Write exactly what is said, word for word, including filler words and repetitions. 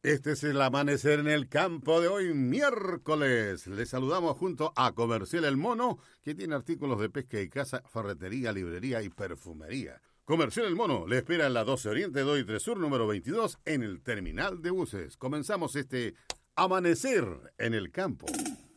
Este es el amanecer en el campo de hoy, miércoles. Les saludamos junto a Comercial El Mono, que tiene artículos de pesca y caza, ferretería, librería y perfumería. Comercial El Mono le espera en la doce Oriente, dos y tres Sur, número veintidós, en el terminal de buses. Comenzamos este amanecer en el campo.